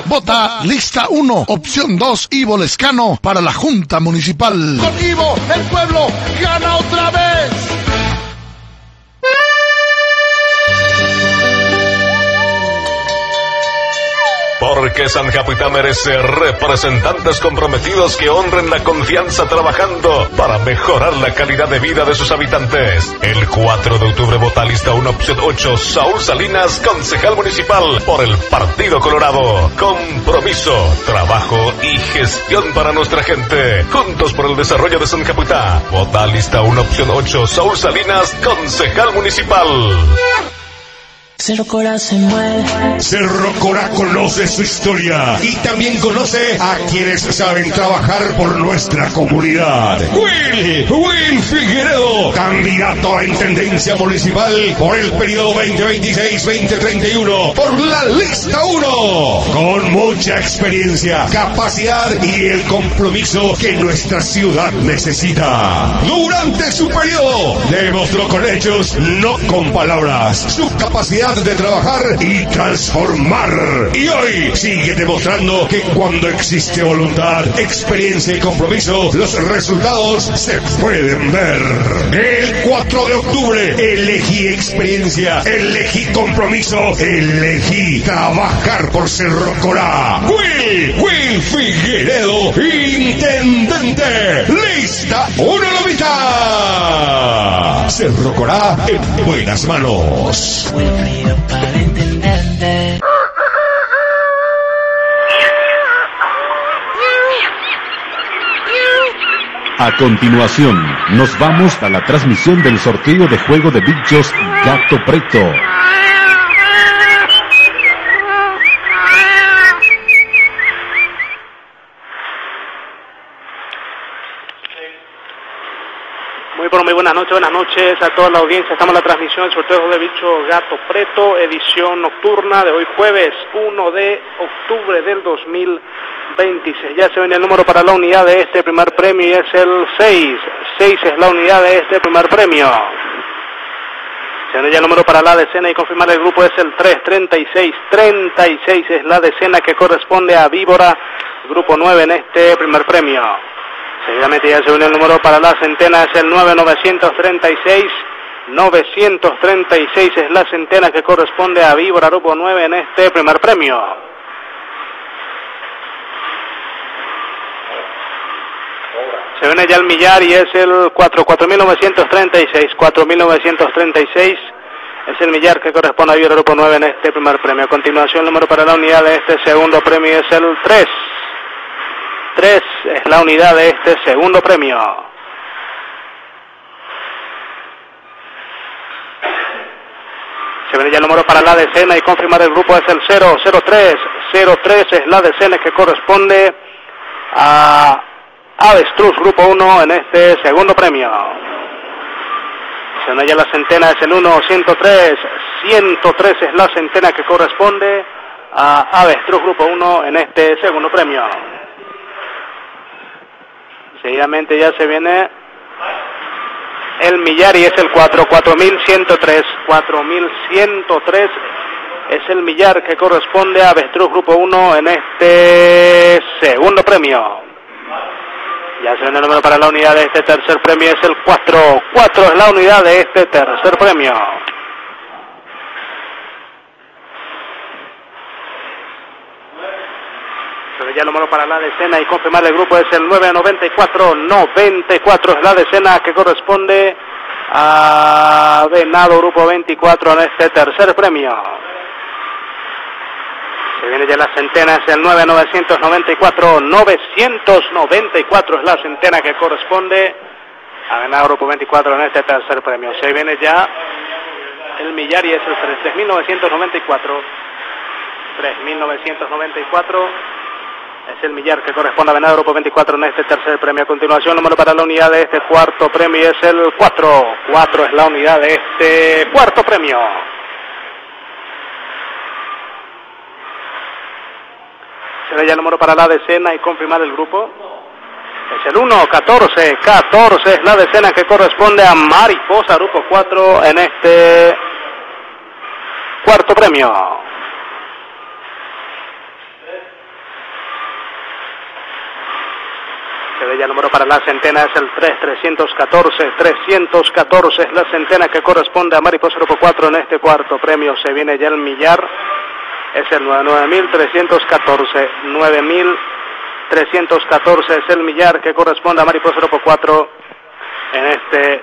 Vota lista 1, opción 2, Ivo Lescano para la Junta Municipal. Con Ivo, el pueblo gana otra vez. Porque San Capitán merece representantes comprometidos que honren la confianza trabajando para mejorar la calidad de vida de sus habitantes. El 4 de octubre vota lista 1, opción 8, Saúl Salinas, concejal municipal por el Partido Colorado. Compromiso, trabajo y gestión para nuestra gente. Juntos por el desarrollo de San Capitán. Vota lista 1, opción 8, Saúl Salinas, concejal municipal. Cerro Corá se mueve. Cerro Corá conoce su historia y también conoce a quienes saben trabajar por nuestra comunidad. Will Figueredo, candidato a intendencia municipal por el periodo 2026-2031 por la lista 1, con mucha experiencia, capacidad y el compromiso que nuestra ciudad necesita. Durante su periodo demostró con hechos, no con palabras, su capacidad de trabajar y transformar. Y hoy sigue demostrando que cuando existe voluntad, experiencia y compromiso, los resultados se pueden ver. El 4 de octubre elegí experiencia, elegí compromiso, elegí trabajar por Cerro Corá. Will Figueredo, intendente, lista 1 Lomita. Cerro Corá en buenas manos. Para entenderte. A continuación, nos vamos a la transmisión del sorteo de juego de bichos Gato Preto. Muy buenas noches a toda la audiencia. Estamos en la transmisión del sorteo de bicho Gato Preto, edición nocturna de hoy jueves 1 de octubre del 2026. Ya se viene el número para la unidad de este primer premio y es el 6. 6 es la unidad de este primer premio. Se viene ya el número para la decena y confirmar el grupo es el 3, 36. 36 es la decena que corresponde a Víbora, grupo 9 en este primer premio. Seguidamente ya se une el número para la centena, es el 936. 936 es la centena que corresponde a Víbora, grupo 9 en este primer premio. Se viene ya el millar y es el 4936. 4936 es el millar que corresponde a Víbora, grupo 9 en este primer premio. A continuación el número para la unidad de este segundo premio es el 3. 3 es la unidad de este segundo premio. Se viene ya el número para la decena y confirmar el grupo es el 003. 03 es la decena que corresponde a Avestruz, grupo 1 en este segundo premio. Se viene ya la centena, es el 103. 103 es la centena que corresponde a Avestruz, grupo 1 en este segundo premio. Seguidamente ya se viene el millar y es el 4103. 4103 es el millar que corresponde a Avestruz, grupo 1 en este segundo premio. Ya se viene el número para la unidad de este tercer premio, es el 4. 4 es la unidad de este tercer premio. Ya el número para la decena y confirmar el grupo es el 994. 94 es la decena que corresponde a Venado, grupo 24 en este tercer premio. Se viene ya la centena, es el 9994. 994 es la centena que corresponde a Venado, grupo 24 en este tercer premio. Se viene ya el millar y es el 3994. 3994 es el millar que corresponde a Venado, grupo 24 en este tercer premio. A continuación, el número para la unidad de este cuarto premio es el 4. 4 es la unidad de este cuarto premio. Se ve ya el número para la decena y confirmar el grupo. Es el 1, 14. 14 es la decena que corresponde a Mariposa, grupo 4 en este cuarto premio. Se ve ya el número para la centena, es el 314. 314 es la centena que corresponde a Mariposa Grupo 4 en este cuarto premio. Se viene ya el millar, es el 9314. 9314 es el millar que corresponde a Mariposa Grupo 4 en este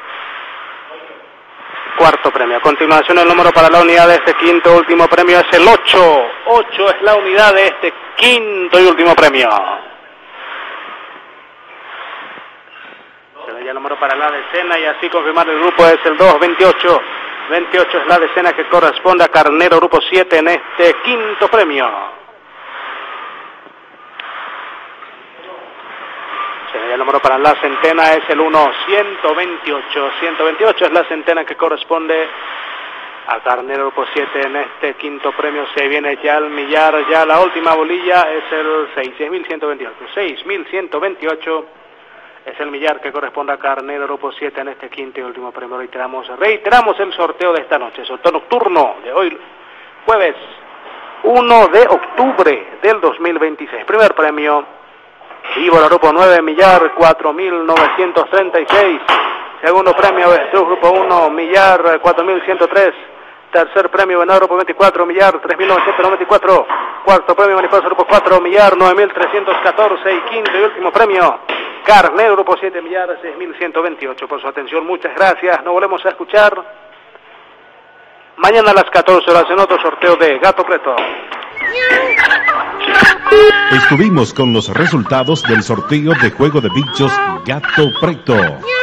cuarto premio. A continuación, el número para la unidad de este quinto último premio es el 8. 8 es la unidad de este quinto y último premio. Se ve ya el número para la decena y así confirmar el grupo es el 228. 28 es la decena que corresponde a Carnero Grupo 7 en este quinto premio. Se ve ya el número para la centena es el 1. 128. 128 es la centena que corresponde a Carnero Grupo 7 en este quinto premio. Se viene ya el millar, ya la última bolilla es el 6.128. 6.128 es el millar que corresponde a Carnero Grupo 7 en este quinto y último premio. Reiteramos el sorteo de esta noche, sorteo nocturno de hoy, jueves 1 de octubre del 2026. Primer premio, Víbora Grupo 9, millar 4.936. Segundo premio, Avestruz Grupo 1, millar 4.103. Tercer premio, Venado Grupo 24, millar 3.994. Cuarto premio, Mariposa Grupo 4, millar 9.314. Y quinto y último premio, Carnero Grupo 7, millar 6.128. Por su atención, muchas gracias. Nos volvemos a escuchar mañana a las 14 horas en otro sorteo de Gato Preto. Estuvimos con los resultados del sorteo de Juego de Bichos Gato Preto.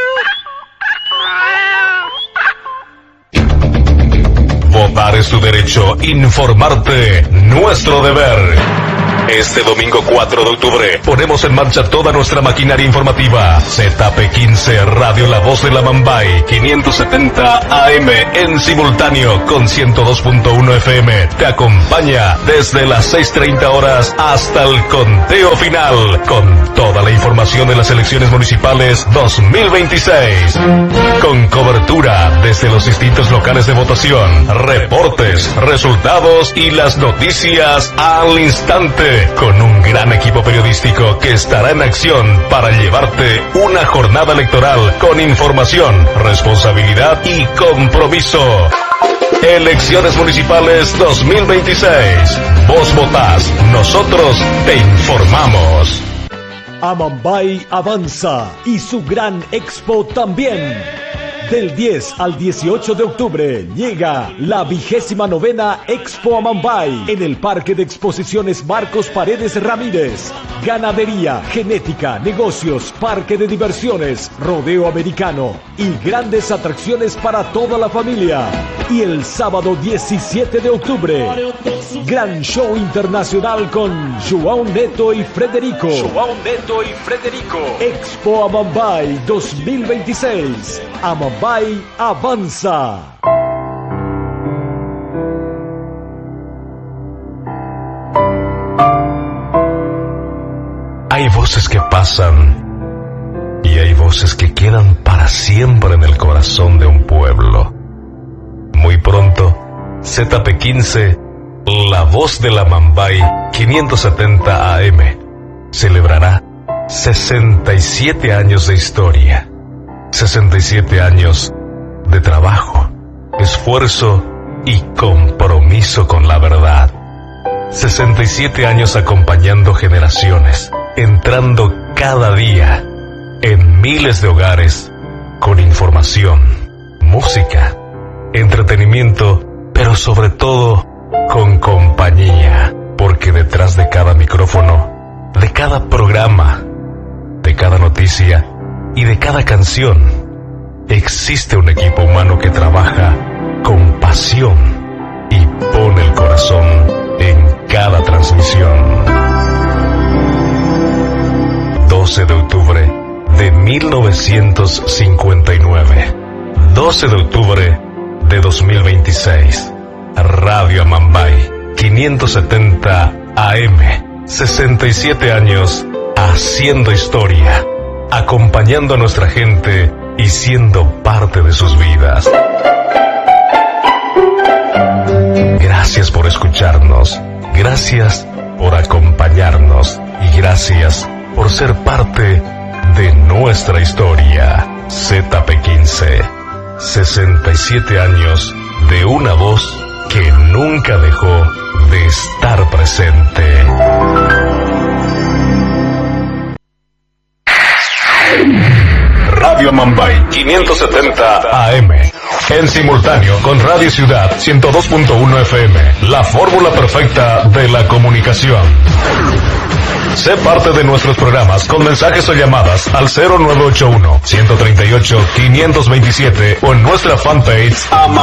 Votar es tu derecho, informarte, nuestro deber. Este domingo 4 de octubre ponemos en marcha toda nuestra maquinaria informativa. ZP15 Radio La Voz de la Mambay, 570 AM en simultáneo con 102.1 FM. Te acompaña desde las 6:30 horas hasta el conteo final, con toda la información de las elecciones municipales 2026. Con cobertura desde los distintos locales de votación, reportes, resultados y las noticias al instante. Con un gran equipo periodístico que estará en acción para llevarte una jornada electoral con información, responsabilidad y compromiso. Elecciones Municipales 2026. Vos votás, nosotros te informamos. Amambay avanza y su gran expo también. Del 10 al 18 de octubre llega la 29ª Expo Amambay en el Parque de Exposiciones Marcos Paredes Ramírez. Ganadería, genética, negocios, parque de diversiones, rodeo americano y grandes atracciones para toda la familia. Y el sábado 17 de octubre, gran show internacional con João Neto y Frederico. Expo Amambay 2026. Amambay avanza. Hay voces que pasan y hay voces que quedan para siempre en el corazón de un pueblo. Muy pronto, ZP15, La Voz de la Mambay 570 AM, celebrará 67 años de historia. 67 años de trabajo, esfuerzo y compromiso con la verdad. 67 años acompañando generaciones, entrando cada día en miles de hogares con información, música, entretenimiento, pero sobre todo con compañía, porque detrás de cada micrófono, de cada programa, de cada noticia y de cada canción, existe un equipo humano que trabaja con pasión y pone el corazón en cada transmisión. 12 de octubre de 1959. 12 de octubre de 2026. Radio Amambay 570 AM. 67 años haciendo historia, acompañando a nuestra gente y siendo parte de sus vidas. Gracias por escucharnos, gracias por acompañarnos y gracias por ser parte de nuestra historia. ZP15, 67 años de una voz que nunca dejó de estar presente. Radio Mambay 570 AM. En simultáneo con Radio Ciudad 102.1 FM. La fórmula perfecta de la comunicación. Sé parte de nuestros programas con mensajes o llamadas al 0981-138-527 o en nuestra fanpage